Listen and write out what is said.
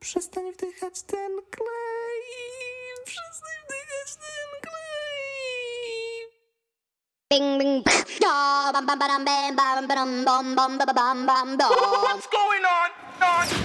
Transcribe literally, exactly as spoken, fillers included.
Przestań wdychać ten klej. Przestań wdychać ten klej. Bing bing da bam bam bam bam bam bam bam bam bam bam bam bam. What's going on? on?